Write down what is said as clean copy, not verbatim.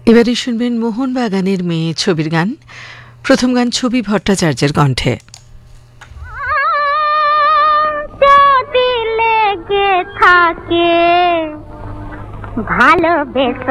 এবারে শুনবেন মোহনবাগানের মেয়ে ছবির গান। প্রথম গান ছবি ভট্টাচার্যের কণ্ঠে। যদি লেগে থাকে ভালোবেসে